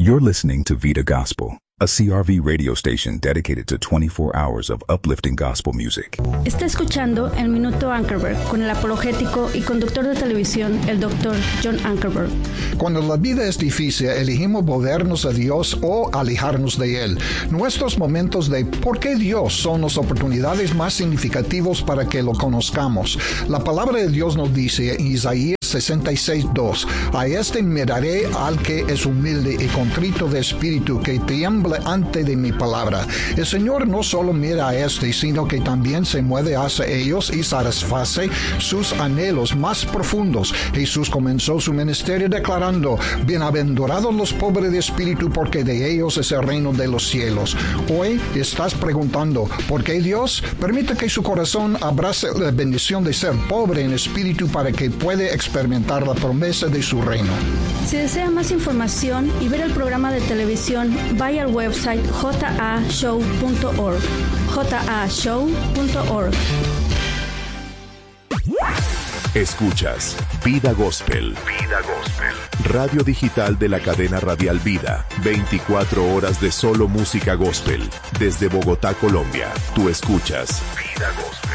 You're listening to Vida Gospel, a CRV radio station dedicated to 24 hours of uplifting gospel music. Está escuchando El Minuto Ankerberg con el apologético y conductor de televisión, el Dr. John Ankerberg. Cuando la vida es difícil, elegimos volvernos a Dios o alejarnos de Él. Nuestros momentos de ¿por qué Dios? Son las oportunidades más significativas para que lo conozcamos. La palabra de Dios nos dice en Isaías 66:2, a este miraré al que es humilde y contrito de espíritu, que tiemble ante de mi palabra. El Señor no solo mira a sino que también se mueve hacia ellos y satisface sus anhelos más profundos. Jesús comenzó su ministerio declarando, bienaventurados los pobres de espíritu, porque de ellos es el reino de los cielos. Hoy estás preguntando, ¿por qué Dios? Permite que su corazón abrace la bendición de ser pobre en espíritu para que pueda experimentar la promesa de su reino. Si desea más información y ver el programa de televisión, vaya al website jashow.org. jashow.org. Escuchas Vida Gospel. Vida Gospel. Radio digital de la cadena radial Vida. 24 horas de solo música gospel. Desde Bogotá, Colombia. Tú escuchas Vida Gospel.